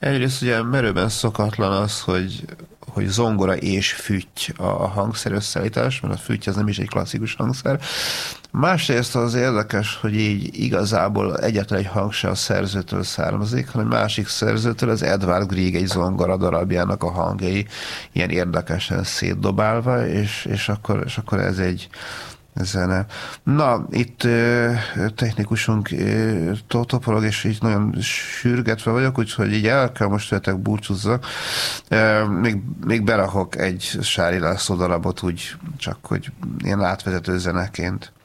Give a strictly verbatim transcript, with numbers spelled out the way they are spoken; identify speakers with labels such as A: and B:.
A: Egyrészt ugye merőben szokatlan az, hogy, hogy zongora és fütty a hangszerösszeállítás, mert a fütty az nem is egy klasszikus hangszer. Másrészt az érdekes, hogy így igazából egyetlen egy hang se a szerzőtől származik, hanem másik szerzőtől, az Edvard Grieg egy zongora darabjának a hangjai ilyen érdekesen szétdobálva, és, és, akkor, és akkor ez egy zene. Na, itt ö, technikusunk ö, to- topolog, és így nagyon sürgetve vagyok, úgyhogy így el kell most tőletek búcsúzzak. Ö, még, még berakok egy Sári László darabot, úgy csak, hogy ilyen átvezető zeneként.